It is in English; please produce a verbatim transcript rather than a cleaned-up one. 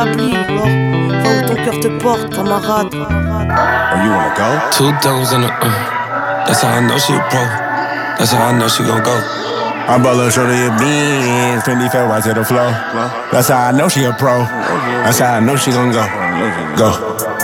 établi. Alors, va où ton cœur te porte, camarade. Oh, you wanna go? Two toes in the uh. That's how I know she a pro. That's how I know she gon' go. I brought her shoulder your beans, Fendi fell right to the floor. That's how I know she a pro. That's how I know she gon' go. Go.